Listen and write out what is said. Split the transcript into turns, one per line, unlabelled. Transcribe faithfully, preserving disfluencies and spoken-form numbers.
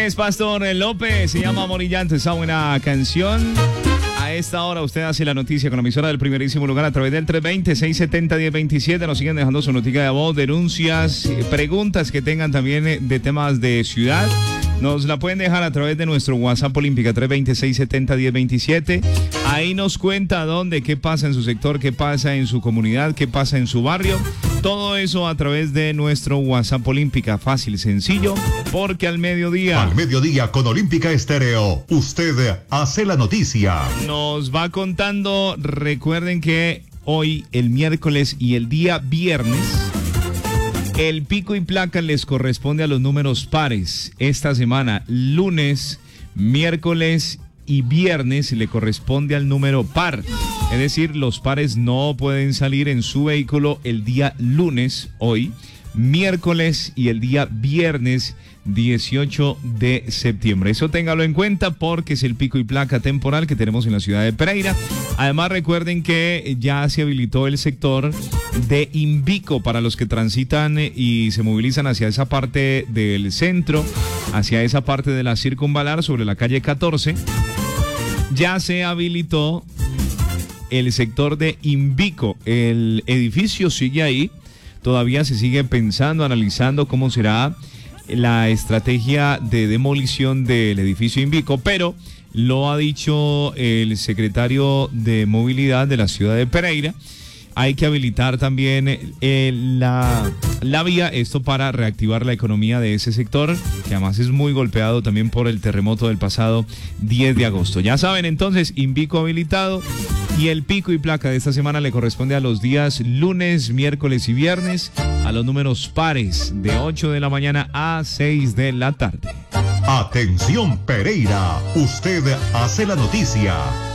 Es Pastor López, se llama Morillante, esa buena canción. A esta hora usted hace la noticia con la emisora del primerísimo lugar a través del tres veinte, seiscientos setenta, diez veintisiete. Nos siguen dejando su noticia de voz, denuncias, preguntas que tengan también de temas de ciudad. Nos la pueden dejar a través de nuestro WhatsApp Olímpica tres veinte, seiscientos setenta, diez veintisiete. Ahí nos cuenta dónde, qué pasa en su sector, qué pasa en su comunidad, qué pasa en su barrio. Todo eso a través de nuestro WhatsApp Olímpica. Fácil, sencillo, porque al mediodía...
Al mediodía con Olímpica Estéreo, usted hace la noticia.
Nos va contando, recuerden que hoy, el miércoles y el día viernes... El pico y placa les corresponde a los números pares. Esta semana, lunes, miércoles y viernes, le corresponde al número par. Es decir, los pares no pueden salir en su vehículo el día lunes, hoy, miércoles y el día viernes dieciocho de septiembre. Eso téngalo en cuenta porque es el pico y placa temporal que tenemos en la ciudad de Pereira. Además, recuerden que ya se habilitó el sector de Invico para los que transitan y se movilizan hacia esa parte del centro, hacia esa parte de la circunvalar sobre la calle catorce. Ya se habilitó el sector de Invico. El edificio sigue ahí. Todavía se sigue pensando, analizando cómo será la estrategia de demolición del edificio Invico, pero lo ha dicho el secretario de Movilidad de la ciudad de Pereira. Hay que habilitar también eh, la, la vía, esto para reactivar la economía de ese sector, que además es muy golpeado también por el terremoto del pasado diez de agosto. Ya saben, entonces, Invico habilitado y el pico y placa de esta semana le corresponde a los días lunes, miércoles y viernes, a los números pares de ocho de la mañana a seis de la tarde.
Atención Pereira, usted hace la noticia.